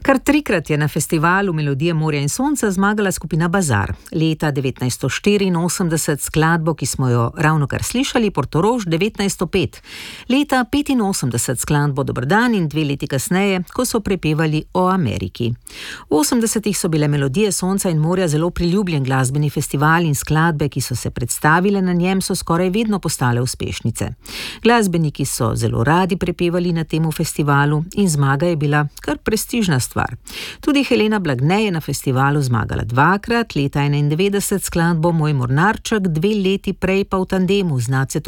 Kar trikrat je na festivalu Melodije morja in sonca zmagala skupina Bazar. Leta 1984 skladbo, ki smo jo ravnokar slišali, Portorož 1905. Leta 1985 skladbo Dober dan in 2 leti kasneje, ko so prepevali o Ameriki. V 80-ih so bile Melodije sonca in morja zelo priljubljen glasbeni festival in skladbe, ki so se predstavile na njem, so skoraj vedno postale uspešnice. Glasbeniki so zelo radi prepevali na temu festivalu in zmaga je bila kar prestižna stvar. Tudi Helena Blagne je na festivalu zmagala 2-krat, leta 1991 skladbo Moj mornarček, 2 leti prej pa v tandemu z Nacetom